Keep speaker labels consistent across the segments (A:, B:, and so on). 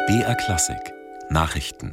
A: BR Klassik Nachrichten.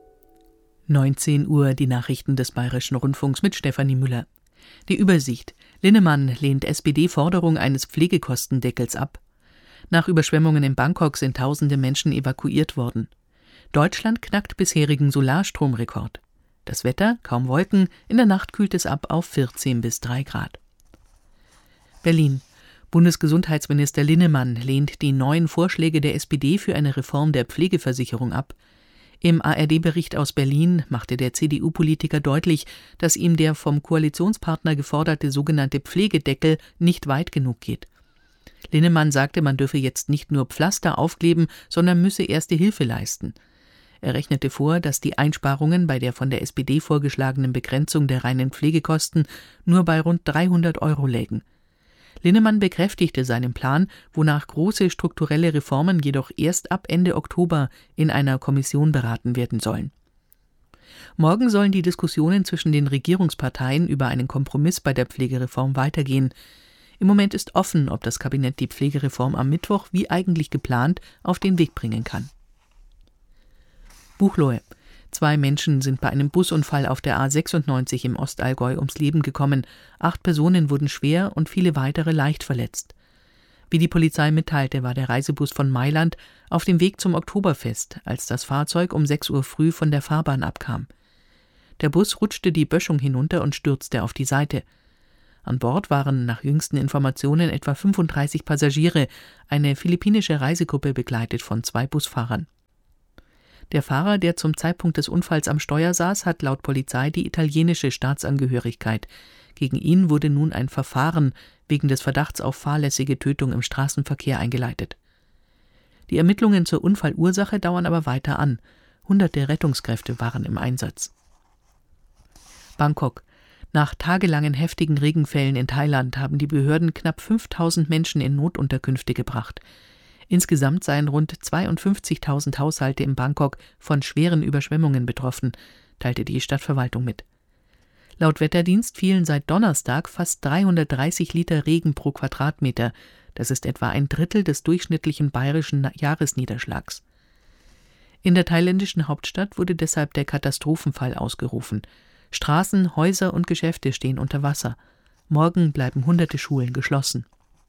B: 19 Uhr die Nachrichten des Bayerischen Rundfunks mit Stefanie Müller. Die Übersicht. Linnemann lehnt SPD-Forderung eines Pflegekostendeckels ab. Nach Überschwemmungen in Bangkok sind tausende Menschen evakuiert worden. Deutschland knackt bisherigen Solarstromrekord. Das Wetter, kaum Wolken, in der Nacht kühlt es ab auf 14 bis 3 Grad. Berlin. Bundesgesundheitsminister Linnemann lehnt die neuen Vorschläge der SPD für eine Reform der Pflegeversicherung ab. Im ARD-Bericht aus Berlin machte der CDU-Politiker deutlich, dass ihm der vom Koalitionspartner geforderte sogenannte Pflegedeckel nicht weit genug geht. Linnemann sagte, man dürfe jetzt nicht nur Pflaster aufkleben, sondern müsse erste Hilfe leisten. Er rechnete vor, dass die Einsparungen bei der von der SPD vorgeschlagenen Begrenzung der reinen Pflegekosten nur bei rund 300 € lägen. Linnemann bekräftigte seinen Plan, wonach große strukturelle Reformen jedoch erst ab Ende Oktober in einer Kommission beraten werden sollen. Morgen sollen die Diskussionen zwischen den Regierungsparteien über einen Kompromiss bei der Pflegereform weitergehen. Im Moment ist offen, ob das Kabinett die Pflegereform am Mittwoch, wie eigentlich geplant, auf den Weg bringen kann. Buchloe. 2 Menschen sind bei einem Busunfall auf der A96 im Ostallgäu ums Leben gekommen. 8 Personen wurden schwer und viele weitere leicht verletzt. Wie die Polizei mitteilte, war der Reisebus von Mailand auf dem Weg zum Oktoberfest, als das Fahrzeug um 6 Uhr früh von der Fahrbahn abkam. Der Bus rutschte die Böschung hinunter und stürzte auf die Seite. An Bord waren nach jüngsten Informationen etwa 35 Passagiere, eine philippinische Reisegruppe begleitet von 2 Busfahrern. Der Fahrer, der zum Zeitpunkt des Unfalls am Steuer saß, hat laut Polizei die italienische Staatsangehörigkeit. Gegen ihn wurde nun ein Verfahren wegen des Verdachts auf fahrlässige Tötung im Straßenverkehr eingeleitet. Die Ermittlungen zur Unfallursache dauern aber weiter an. Hunderte Rettungskräfte waren im Einsatz. Bangkok. Nach tagelangen heftigen Regenfällen in Thailand haben die Behörden knapp 5000 Menschen in Notunterkünfte gebracht. Insgesamt seien rund 52.000 Haushalte in Bangkok von schweren Überschwemmungen betroffen, teilte die Stadtverwaltung mit. Laut Wetterdienst fielen seit Donnerstag fast 330 Liter Regen pro Quadratmeter. Das ist etwa ein Drittel des durchschnittlichen bayerischen Jahresniederschlags. In der thailändischen Hauptstadt wurde deshalb der Katastrophenfall ausgerufen. Straßen, Häuser und Geschäfte stehen unter Wasser. Morgen bleiben hunderte Schulen geschlossen.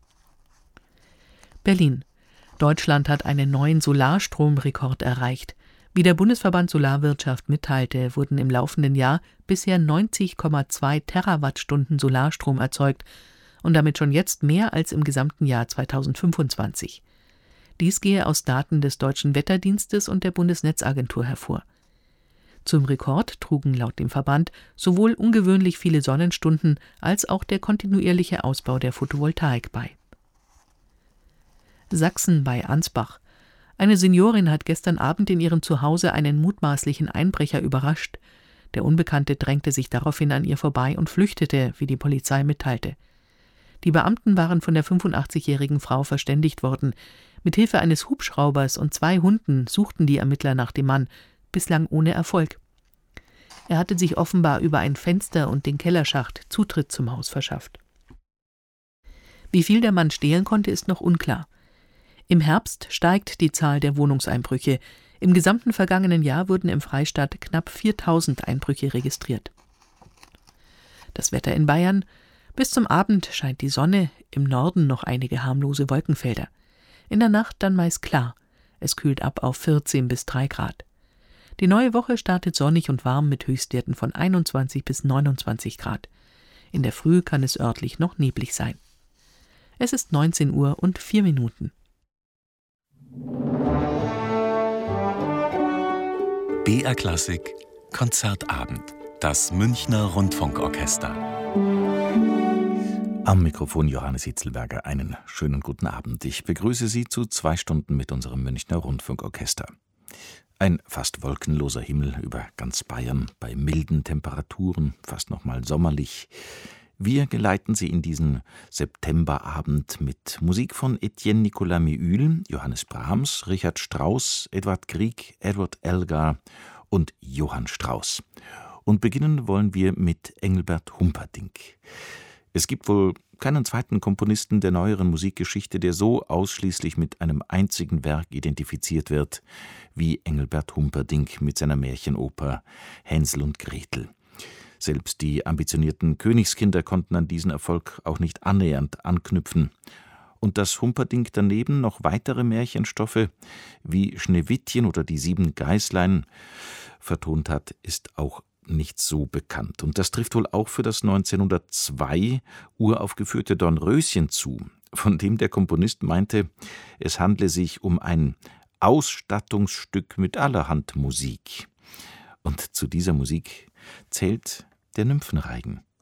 B: Berlin. Deutschland hat einen neuen Solarstromrekord erreicht. Wie der Bundesverband Solarwirtschaft mitteilte, wurden im laufenden Jahr bisher 90,2 Terawattstunden Solarstrom erzeugt und damit schon jetzt mehr als im gesamten Jahr 2025. Dies gehe aus Daten des Deutschen Wetterdienstes und der Bundesnetzagentur hervor. Zum Rekord trugen laut dem Verband sowohl ungewöhnlich viele Sonnenstunden als auch der kontinuierliche Ausbau der Photovoltaik bei. Sachsen bei Ansbach. Eine Seniorin hat gestern Abend in ihrem Zuhause einen mutmaßlichen Einbrecher überrascht. Der Unbekannte drängte sich daraufhin an ihr vorbei und flüchtete, wie die Polizei mitteilte. Die Beamten waren von der 85-jährigen Frau verständigt worden. Mithilfe eines Hubschraubers und 2 Hunden suchten die Ermittler nach dem Mann, bislang ohne Erfolg. Er hatte sich offenbar über ein Fenster und den Kellerschacht Zutritt zum Haus verschafft. Wie viel der Mann stehlen konnte, ist noch unklar. Im Herbst steigt die Zahl der Wohnungseinbrüche. Im gesamten vergangenen Jahr wurden im Freistaat knapp 4000 Einbrüche registriert. Das Wetter in Bayern. Bis zum Abend scheint die Sonne, im Norden noch einige harmlose Wolkenfelder. In der Nacht dann meist klar. Es kühlt ab auf 14 bis 3 Grad. Die neue Woche startet sonnig und warm mit Höchstwerten von 21 bis 29 Grad. In der Früh kann es örtlich noch neblig sein. Es ist 19 Uhr und 4 Minuten.
A: BR Klassik Konzertabend. Das Münchner Rundfunkorchester.
C: Am Mikrofon Johannes Hitzelberger. Einen schönen guten Abend. Ich begrüße Sie zu 2 Stunden mit unserem Münchner Rundfunkorchester. Ein fast wolkenloser Himmel über ganz Bayern, bei milden Temperaturen, fast noch mal sommerlich. Wir geleiten Sie in diesen Septemberabend mit Musik von Etienne Nicolas Méhul, Johannes Brahms, Richard Strauss, Edvard Grieg, Edward Elgar und Johann Strauss. Und beginnen wollen wir mit Engelbert Humperdinck. Es gibt wohl keinen zweiten Komponisten der neueren Musikgeschichte, der so ausschließlich mit einem einzigen Werk identifiziert wird wie Engelbert Humperdinck mit seiner Märchenoper Hänsel und Gretel. Selbst die ambitionierten Königskinder konnten an diesen Erfolg auch nicht annähernd anknüpfen. Und dass Humperdinck daneben noch weitere Märchenstoffe wie Schneewittchen oder die 7 Geißlein vertont hat, ist auch nicht so bekannt. Und das trifft wohl auch für das 1902 uraufgeführte Dornröschen zu, von dem der Komponist meinte, es handle sich um ein Ausstattungsstück mit allerhand Musik. Und zu dieser Musik zählt der Nymphenreigen.